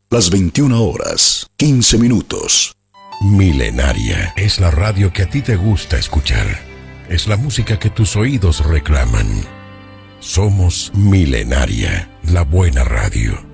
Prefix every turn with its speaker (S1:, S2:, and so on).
S1: Las 21 horas, 15 minutos.
S2: Milenaria es la radio que a ti te gusta escuchar. Es la música que tus oídos reclaman. Somos Milenaria, la buena radio.